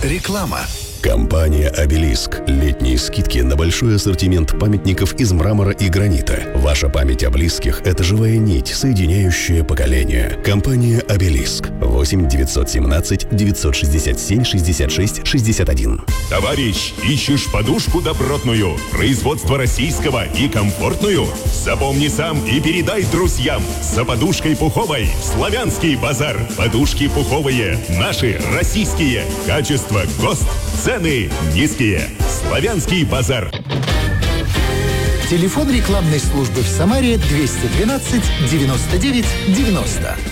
Реклама. Компания «Обелиск». Летние скидки на большой ассортимент памятников из мрамора и гранита. Ваша память о близких – это живая нить, соединяющая поколения. Компания «Обелиск». 8 917 967 66 61. Товарищ, ищешь подушку добротную, производство российского и комфортную? Запомни сам и передай друзьям. За подушкой пуховой Славянский базар. Подушки пуховые, наши, российские. Качество, ГОСТ, цены низкие. Славянский базар. Телефон рекламной службы в Самаре 212 99 90.